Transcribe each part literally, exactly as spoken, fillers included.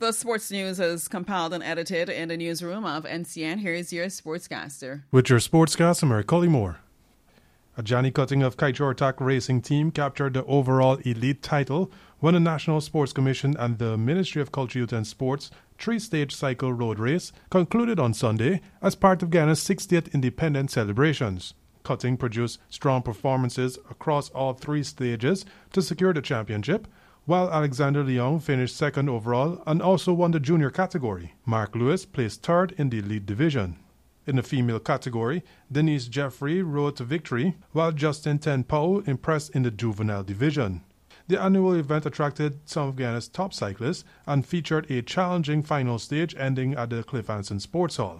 The sports news is compiled and edited in the newsroom of N C N. Here is your sportscaster. With your sportscaster, Mary Collymore. A Johnny Cutting of Kite Tack Racing Team captured the overall elite title when the National Sports Commission and the Ministry of Culture, Youth and Sports three-stage cycle road race concluded on Sunday as part of Ghana's sixtieth independence celebrations. Cutting produced strong performances across all three stages to secure the championship, while Alexander Leong finished second overall and also won the junior category. Mark Lewis placed third in the elite division. In the female category, Denise Jeffrey rode to victory, while Justin Tenpao impressed in the juvenile division. The annual event attracted some of Ghana's top cyclists and featured a challenging final stage ending at the Cliff Anson Sports Hall.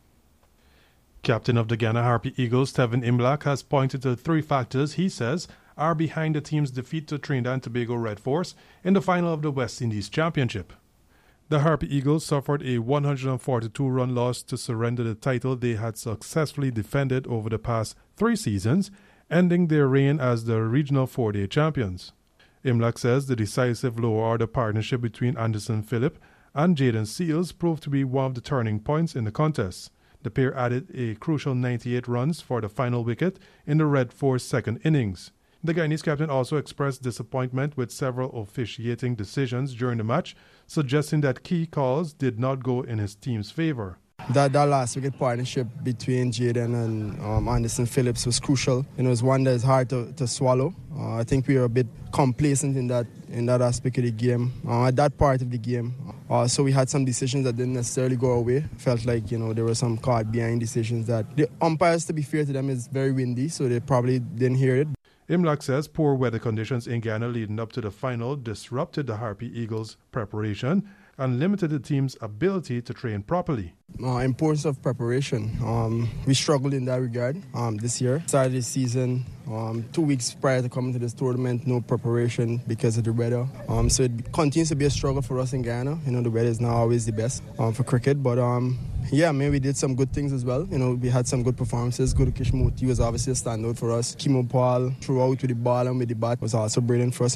Captain of the Ghana Harpy Eagles, Tevin Imlach, has pointed to three factors he says are behind the team's defeat to Trinidad and Tobago Red Force in the final of the West Indies Championship. The Harpy Eagles suffered a one hundred forty-two run loss to surrender the title they had successfully defended over the past three seasons, ending their reign as the regional four-day champions. Imlach says the decisive lower-order partnership between Anderson Phillip and Jaden Seals proved to be one of the turning points in the contest. The pair added a crucial ninety-eight runs for the final wicket in the Red Force second innings. The Guyanese captain also expressed disappointment with several officiating decisions during the match, suggesting that key calls did not go in his team's favor. That, that last wicket partnership between Jaden and um, Anderson Phillips was crucial. You know, it's one that is hard to, to swallow. Uh, I think we were a bit complacent in that in that aspect of the game, uh, at that part of the game. Uh, so we had some decisions that didn't necessarily go our way. Felt like, you know, there were some caught behind decisions that the umpires, to be fair to them, is very windy, so they probably didn't hear it. Imlach says poor weather conditions in Ghana leading up to the final disrupted the Harpy Eagles' preparation and limited the team's ability to train properly. Uh, importance of preparation. Um, we struggled in that regard um, this year. Started the season um, two weeks prior to coming to this tournament, no preparation because of the weather. Um, so it continues to be a struggle for us in Ghana. You know, the weather is not always the best um, for cricket, but um, yeah, I mean, we did some good things as well. You know, we had some good performances. Gurukish Moti was obviously a standout for us. Kimo Paul threw out with the ball and with the bat was also brilliant for us.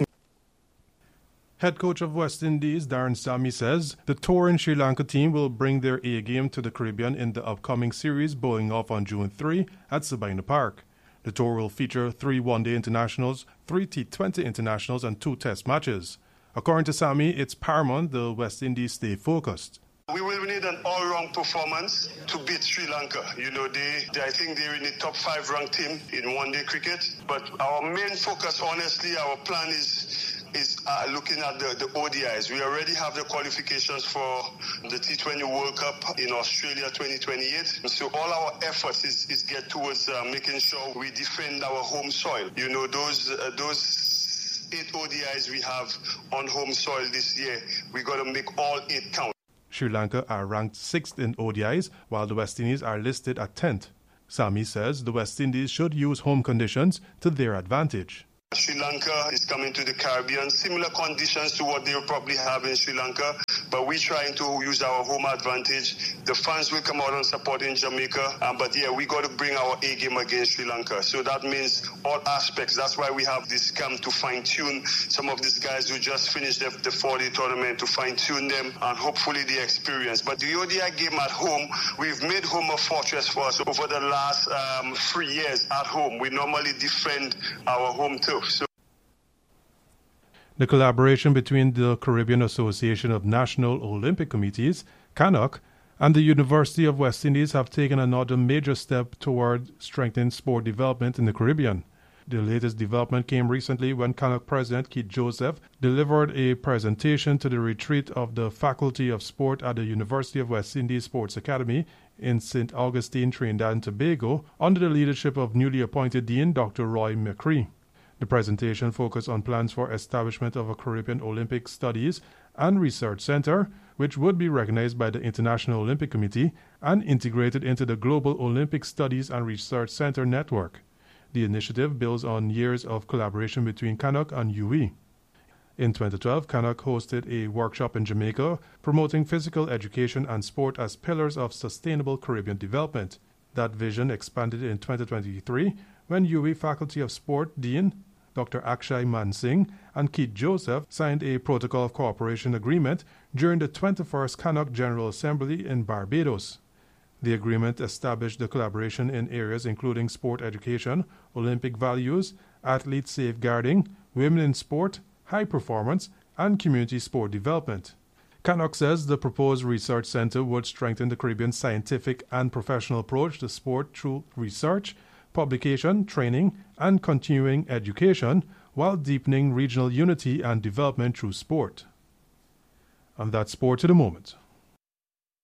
Head coach of West Indies, Darren Sammy, says the tour in Sri Lanka team will bring their A-game to the Caribbean in the upcoming series bowling off on June third at Sabina Park. The tour will feature three one-day internationals, three T twenty internationals and two test matches. According to Sammy, it's paramount the West Indies stay focused. We will need an all-round performance to beat Sri Lanka. You know, they, they I think they're in the top five ranked team in one-day cricket. But our main focus, honestly, our plan is is uh, looking at the, the O D Is. We already have the qualifications for the T twenty World Cup in Australia twenty twenty-eight. So all our efforts is, is get towards uh, making sure we defend our home soil. You know, those uh, those eight O D Is we have on home soil this year, we got to make all eight count. Sri Lanka are ranked sixth in O D Is, while the West Indies are listed at tenth. Sammy says the West Indies should use home conditions to their advantage. Sri Lanka is coming to the Caribbean, similar conditions to what they'll probably have in Sri Lanka, but we're trying to use our home advantage. The fans will come out and support in Jamaica, um, but yeah, we got to bring our A game against Sri Lanka. So that means all aspects. That's why we have this camp to fine-tune some of these guys who just finished the, the four-day tournament, to fine-tune them and hopefully the experience. But the O D I game at home, we've made home a fortress for us over the last um, three years at home. We normally defend our home turf. So the collaboration between the Caribbean Association of National Olympic Committees, C A N O C, and the University of West Indies have taken another major step toward strengthening sport development in the Caribbean. The latest development came recently when C A N O C President Keith Joseph delivered a presentation to the retreat of the Faculty of Sport at the University of West Indies Sports Academy in Saint Augustine, Trinidad and Tobago, under the leadership of newly appointed Dean Doctor Roy McCree. The presentation focused on plans for establishment of a Caribbean Olympic Studies and Research Center, which would be recognized by the International Olympic Committee and integrated into the Global Olympic Studies and Research Center network. The initiative builds on years of collaboration between C A N O C and U W I. In twenty twelve, C A N O C hosted a workshop in Jamaica promoting physical education and sport as pillars of sustainable Caribbean development. That vision expanded in twenty twenty-three when U W I Faculty of Sport Dean Doctor Akshay Mansingh, and Keith Joseph signed a Protocol of Cooperation agreement during the twenty-first C A N O C General Assembly in Barbados. The agreement established the collaboration in areas including sport education, Olympic values, athlete safeguarding, women in sport, high performance, and community sport development. C A N O C says the proposed research center would strengthen the Caribbean's scientific and professional approach to sport through research, publication, training, and continuing education, while deepening regional unity and development through sport. And that's sport to the moment.